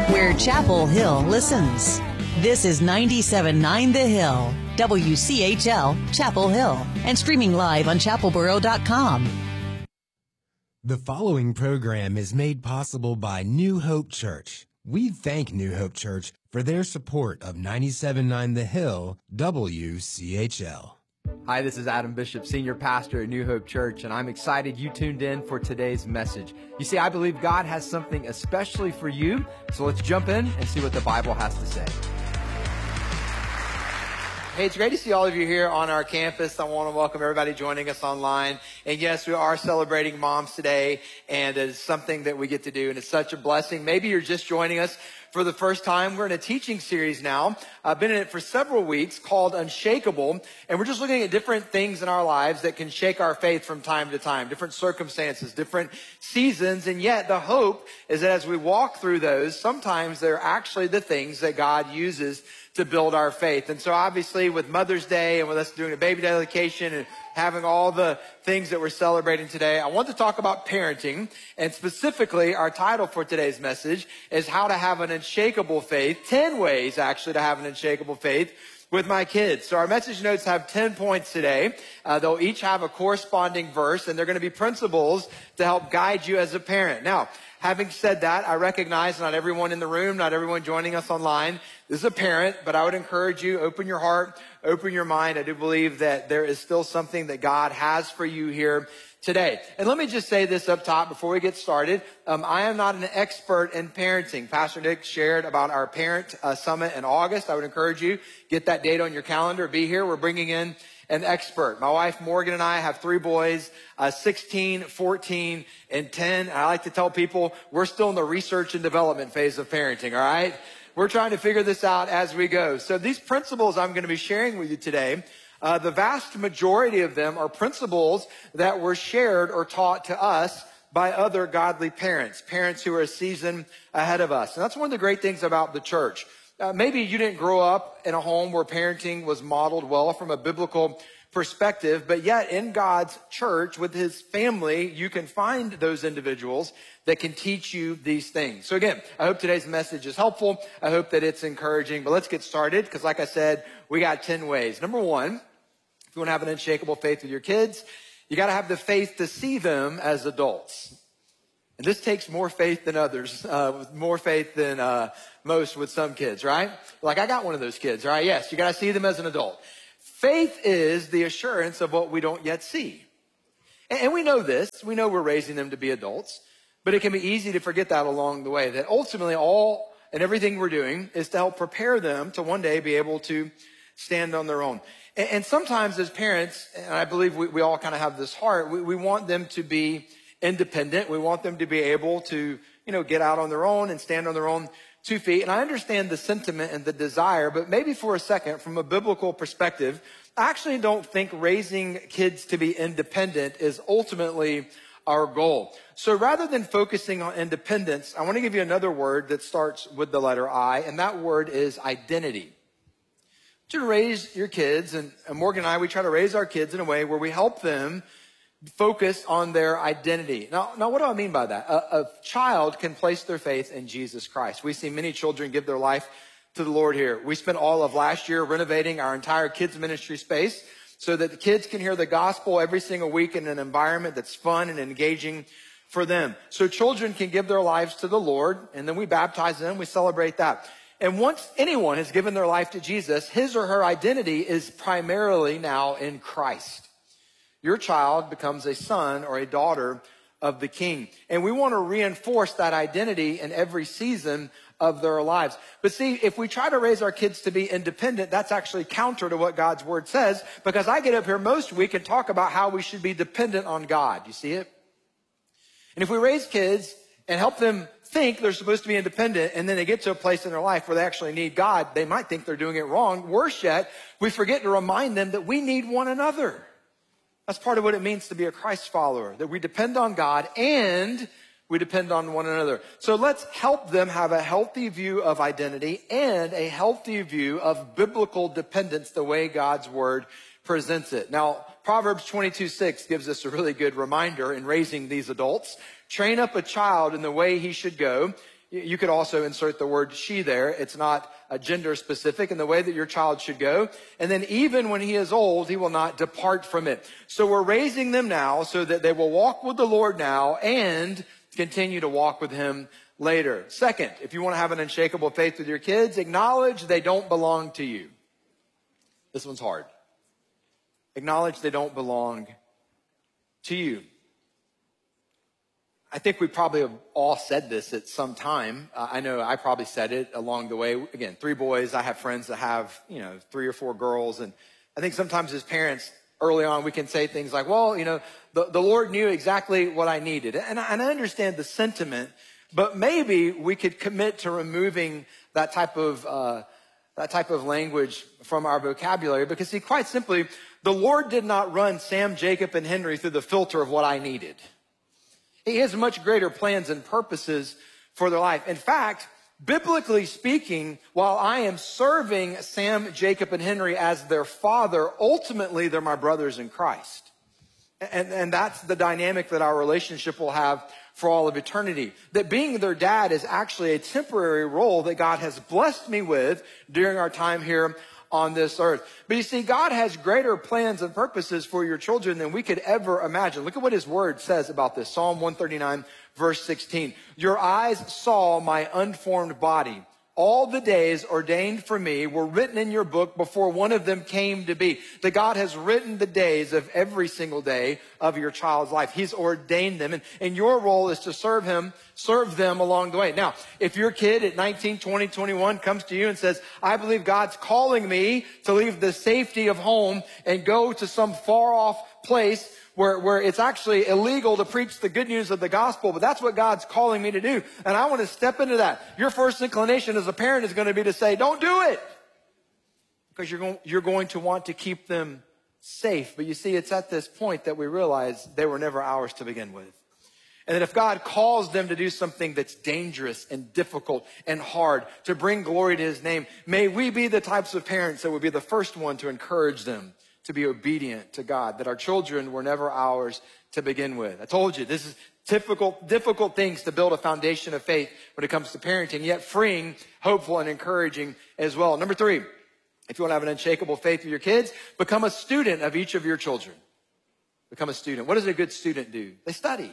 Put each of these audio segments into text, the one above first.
where Chapel Hill listens. This is 97.9 The Hill, WCHL Chapel Hill, and streaming live on chapelboro.com. The following program is made possible by New Hope Church. We thank New Hope Church for their support of 97.9 The Hill, WCHL. Hi, this is Adam Bishop, Senior Pastor at New Hope Church, and I'm excited you tuned in for today's message. You see, I believe God has something especially for you, so let's jump in and see what the Bible has to say. Hey, it's great to see all of you here on our campus. I want to welcome everybody joining us online. And yes, we are celebrating moms today, and it's something that we get to do, and it's such a blessing. Maybe you're just joining us for the first time. We're in a teaching series now. I've been in it for several weeks called Unshakable, and we're just looking at different things in our lives that can shake our faith from time to time, different circumstances, different seasons, and yet the hope is that as we walk through those, sometimes they're actually the things that God uses to build our faith. And so obviously with Mother's Day and with us doing a baby dedication and having all the things that we're celebrating today, I want to talk about parenting, and specifically our title for today's message is How to Have an Unshakable Faith, 10 ways actually to have an unshakable faith with my kids. So our message notes have 10 points today. They'll each have a corresponding verse, and they're going to be principles to help guide you as a parent. Now, having said that, I recognize not everyone in the room, not everyone joining us online is a parent, but I would encourage you, open your heart, open your mind. I do believe that there is still something that God has for you here today. And let me just say this up top before we get started. I am not an expert in parenting. Pastor Nick shared about our parent summit in August. I would encourage you, get that date on your calendar, be here. We're bringing in an expert. My wife Morgan and I have 3 boys, 16, 14, and 10. I like to tell people we're still in the research and development phase of parenting, all right? We're trying to figure this out as we go. So these principles I'm going to be sharing with you today, the vast majority of them are principles that were shared or taught to us by other godly parents, parents who are a season ahead of us. And that's one of the great things about the church. Maybe you didn't grow up in a home where parenting was modeled well from a biblical perspective, but yet in God's church with his family, you can find those individuals that can teach you these things. So again, I hope today's message is helpful. I hope that it's encouraging, but let's get started because like I said, we got 10 ways. Number 1, if you want to have an unshakable faith with your kids, you got to have the faith to see them as adults. And this takes more faith than others, more faith than most with some kids, right? Like I got one of those kids, right? Yes, you got to see them as an adult. Faith is the assurance of what we don't yet see. And we know this. We know we're raising them to be adults, but it can be easy to forget that along the way, that ultimately all and everything we're doing is to help prepare them to one day be able to stand on their own. And sometimes as parents, and I believe we all kind of have this heart, we want them to be independent. We want them to be able to, get out on their own and stand on their own 2 feet. And I understand the sentiment and the desire, but maybe for a second, from a biblical perspective, I actually don't think raising kids to be independent is ultimately our goal. So rather than focusing on independence, I want to give you another word that starts with the letter I, and that word is identity. To raise your kids, and Morgan and I, we try to raise our kids in a way where we help them focus on their identity. Now, what do I mean by that? A child can place their faith in Jesus Christ. We see many children give their life to the Lord here. We spent all of last year renovating our entire kids ministry space so that the kids can hear the gospel every single week in an environment that's fun and engaging for them. So children can give their lives to the Lord, and then we baptize them, we celebrate that. And once anyone has given their life to Jesus, his or her identity is primarily now in Christ. Your child becomes a son or a daughter of the King. And we want to reinforce that identity in every season of their lives. But see, if we try to raise our kids to be independent, that's actually counter to what God's word says, because I get up here most week and talk about how we should be dependent on God. You see it? And if we raise kids and help them think they're supposed to be independent, and then they get to a place in their life where they actually need God, they might think they're doing it wrong. Worse yet, we forget to remind them that we need one another. That's part of what it means to be a Christ follower, that we depend on God and we depend on one another. So let's help them have a healthy view of identity and a healthy view of biblical dependence the way God's word presents it. Now, Proverbs 22:6 gives us a really good reminder in raising these adults. Train up a child in the way he should go. You could also insert the word she there. It's not gender specific in the way that your child should go. And then even when he is old, he will not depart from it. So we're raising them now so that they will walk with the Lord now and continue to walk with him later. Second, if you want to have an unshakable faith with your kids, acknowledge they don't belong to you. This one's hard. Acknowledge they don't belong to you. I think we probably have all said this at some time. I know I probably said it along the way. Again, 3 boys. I have friends that have, 3 or 4 girls. And I think sometimes as parents, early on, we can say things like, well, the Lord knew exactly what I needed. And I understand the sentiment, but maybe we could commit to removing that type of language from our vocabulary. Because see, quite simply, the Lord did not run Sam, Jacob, and Henry through the filter of what I needed. He has much greater plans and purposes for their life. In fact, biblically speaking, while I am serving Sam, Jacob, and Henry as their father, ultimately they're my brothers in Christ. And that's the dynamic that our relationship will have for all of eternity. That being their dad is actually a temporary role that God has blessed me with during our time here on this earth. But you see, God has greater plans and purposes for your children than we could ever imagine. Look at what his word says about this. Psalm 139, verse 16. Your eyes saw my unformed body. All the days ordained for me were written in your book before one of them came to be. That God has written the days of every single day of your child's life. He's ordained them. And your role is to serve them along the way. Now, if your kid at 19, 20, 21 comes to you and says, I believe God's calling me to leave the safety of home and go to some far off place where it's actually illegal to preach the good news of the gospel, but that's what God's calling me to do. And I want to step into that. Your first inclination as a parent is going to be to say, don't do it. Because you're going to want to keep them safe. But you see, it's at this point that we realize they were never ours to begin with. And that if God calls them to do something that's dangerous and difficult and hard to bring glory to his name, may we be the types of parents that would be the first one to encourage them to be obedient to God, that our children were never ours to begin with. I told you, this is difficult things to build a foundation of faith when it comes to parenting, yet freeing, hopeful, and encouraging as well. Number 3, if you want to have an unshakable faith with your kids, become a student of each of your children. Become a student. What does a good student do? They study.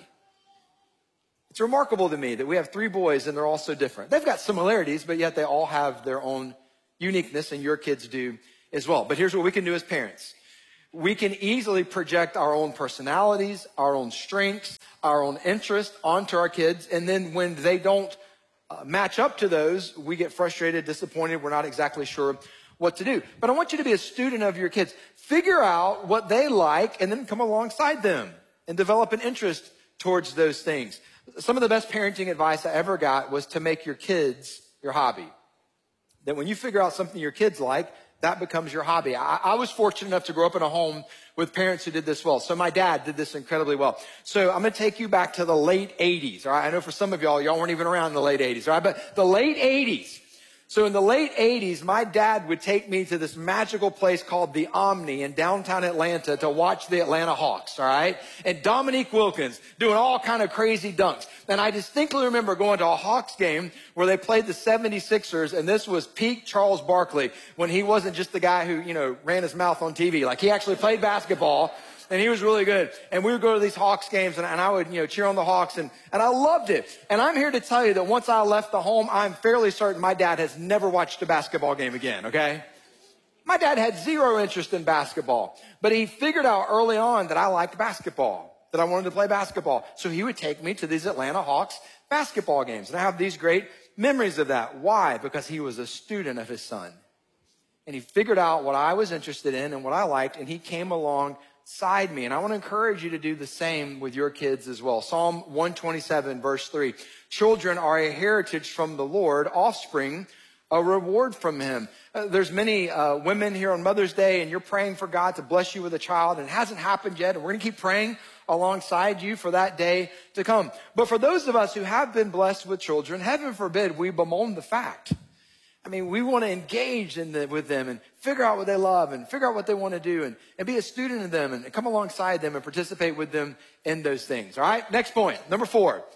It's remarkable to me that we have 3 boys and they're all so different. They've got similarities, but yet they all have their own uniqueness, and your kids do as well. But here's what we can do as parents. We can easily project our own personalities, our own strengths, our own interests onto our kids. And then when they don't match up to those, we get frustrated, disappointed. We're not exactly sure what to do. But I want you to be a student of your kids. Figure out what they like and then come alongside them and develop an interest towards those things. Some of the best parenting advice I ever got was to make your kids your hobby. That when you figure out something your kids like, that becomes your hobby. I was fortunate enough to grow up in a home with parents who did this well. So my dad did this incredibly well. So I'm going to take you back to the late 80s. All right. I know for some of y'all weren't even around in the late 80s. All right. But the late 80s. So in the late 80s, my dad would take me to this magical place called the Omni in downtown Atlanta to watch the Atlanta Hawks, all right? And Dominique Wilkins doing all kind of crazy dunks. And I distinctly remember going to a Hawks game where they played the 76ers, and this was peak Charles Barkley, when he wasn't just the guy who, ran his mouth on TV. Like, he actually played basketball. And he was really good. And we would go to these Hawks games, and I would, cheer on the Hawks, and I loved it. And I'm here to tell you that once I left the home, I'm fairly certain my dad has never watched a basketball game again, okay? My dad had zero interest in basketball, but he figured out early on that I liked basketball, that I wanted to play basketball. So he would take me to these Atlanta Hawks basketball games. And I have these great memories of that. Why? Because he was a student of his son. And he figured out what I was interested in and what I liked, and he came alongside me. And I want to encourage you to do the same with your kids as well. Psalm 127, verse 3. Children are a heritage from the Lord, offspring a reward from him. There's many women here on Mother's Day, and you're praying for God to bless you with a child, and it hasn't happened yet, and we're going to keep praying alongside you for that day to come. But for those of us who have been blessed with children, heaven forbid we bemoan the fact. I mean, we want to engage with them and figure out what they love and figure out what they want to do and be a student of them and come alongside them and participate with them in those things. All right. Next point. Number 4,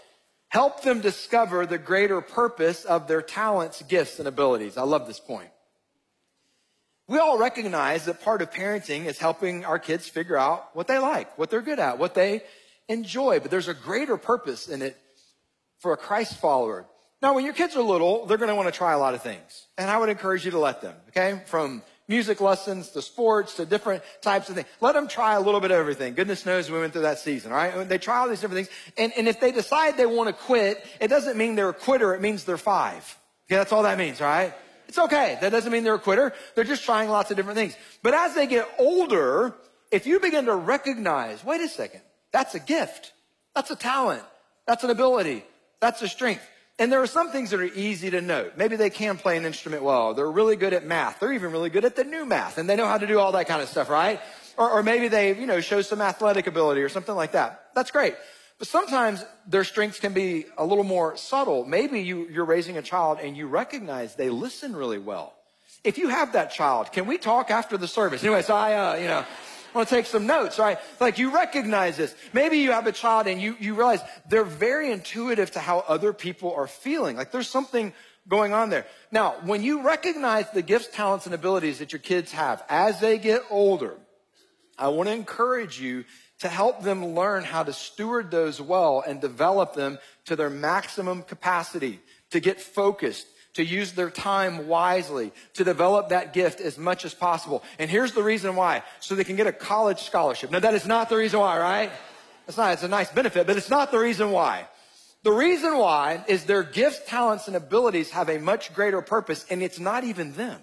Help them discover the greater purpose of their talents, gifts, and abilities. I love this point. We all recognize that part of parenting is helping our kids figure out what they like, what they're good at, what they enjoy. But there's a greater purpose in it for a Christ follower. Now, when your kids are little, they're going to want to try a lot of things. And I would encourage you to let them, okay? From music lessons to sports to different types of things. Let them try a little bit of everything. Goodness knows we went through that season, all right? They try all these different things. And if they decide they want to quit, it doesn't mean they're a quitter. It means they're 5. Okay, that's all that means, all right? It's okay. That doesn't mean they're a quitter. They're just trying lots of different things. But as they get older, if you begin to recognize, wait a second, that's a gift. That's a talent. That's an ability. That's a strength. And there are some things that are easy to note. Maybe they can play an instrument well. They're really good at math. They're even really good at the new math. And they know how to do all that kind of stuff, right? Or maybe they, show some athletic ability or something like that. That's great. But sometimes their strengths can be a little more subtle. Maybe you're raising a child and you recognize they listen really well. If you have that child, can we talk after the service? Anyway, so I want to take some notes, right? Like you recognize this. Maybe you have a child and you realize they're very intuitive to how other people are feeling. Like there's something going on there. Now, when you recognize the gifts, talents, and abilities that your kids have as they get older, I want to encourage you to help them learn how to steward those well and develop them to their maximum capacity, to get focused, to use their time wisely, to develop that gift as much as possible. And here's the reason why, so they can get a college scholarship. Now, that is not the reason why, right? It's a nice benefit, but it's not the reason why. The reason why is their gifts, talents, and abilities have a much greater purpose, and it's not even them.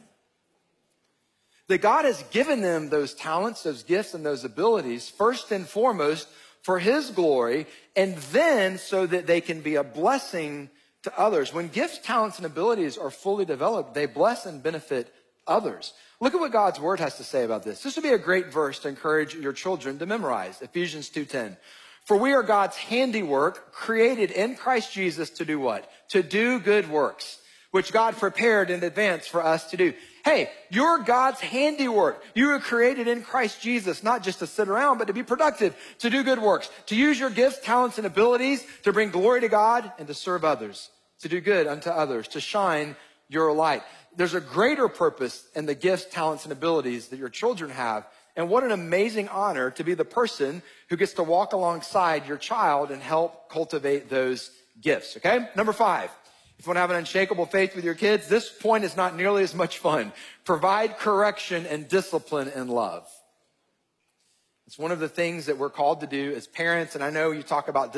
That God has given them those talents, those gifts, and those abilities, first and foremost, for His glory, and then so that they can be a blessing to others. When gifts, talents, and abilities are fully developed, they bless and benefit others. Look at what God's Word has to say about this. This would be a great verse to encourage your children to memorize. Ephesians 2:10. For we are God's handiwork, created in Christ Jesus to do what? To do good works, which God prepared in advance for us to do. Hey, you're God's handiwork. You were created in Christ Jesus, not just to sit around, but to be productive, to do good works, to use your gifts, talents, and abilities to bring glory to God and to serve others, to do good unto others, to shine your light. There's a greater purpose in the gifts, talents, and abilities that your children have. And what an amazing honor to be the person who gets to walk alongside your child and help cultivate those gifts, okay? Number 5. If you want to have an unshakable faith with your kids, this point is not nearly as much fun. Provide correction and discipline and love. It's one of the things that we're called to do as parents. And I know you talk about